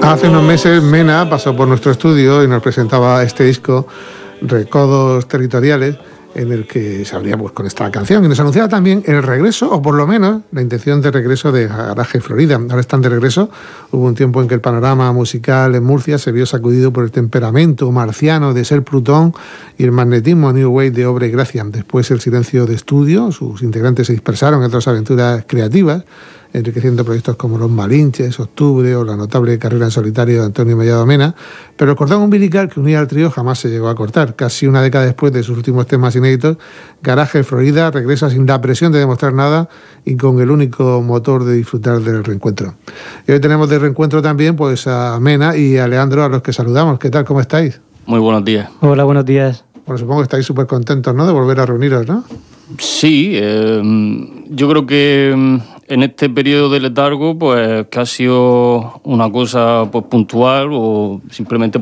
Hace unos meses Mena pasó por nuestro estudio y nos presentaba este disco, Recodos Territoriales, en el que se abría pues con esta canción y nos anunciaba también el regreso, o por lo menos la intención de regreso de Garaje Florida. Ahora están de regreso. Hubo un tiempo en que el panorama musical en Murcia se vio sacudido por el temperamento marciano de Ser Plutón y el magnetismo New Wave de Obra y Gracia. Después el silencio de estudio, sus integrantes se dispersaron en otras aventuras creativas, enriqueciendo proyectos como Los Malinches, Octubre o la notable carrera en solitario de Antonio Mellado Mena, pero el cordón umbilical que unía al trío jamás se llegó a cortar. Casi una década después de sus últimos temas inéditos, Garaje Florida regresa sin la presión de demostrar nada y con el único motor de disfrutar del reencuentro. Y hoy tenemos de reencuentro también pues a Mena y a Leandro, a los que saludamos. ¿Qué tal? ¿Cómo estáis? Muy buenos días. Hola, buenos días. Bueno, supongo que estáis súper contentos, ¿no?, de volver a reuniros, ¿no? Sí, yo creo que en este periodo de letargo, pues que ha sido una cosa pues puntual o simplemente